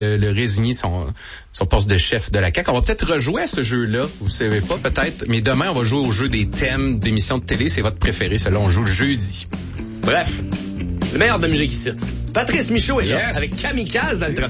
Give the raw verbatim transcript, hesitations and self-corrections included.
euh, le résigner son, son poste de chef de la C A Q. On va peut-être rejouer à ce jeu-là, vous savez pas peut-être, mais demain on va jouer au jeu des thèmes d'émissions de télé. C'est votre préféré, celui-là on joue le jeudi. Bref, le meilleur de la musique ici. Patrice Michaud est là, Yes. avec Kamikaze dans le trafic.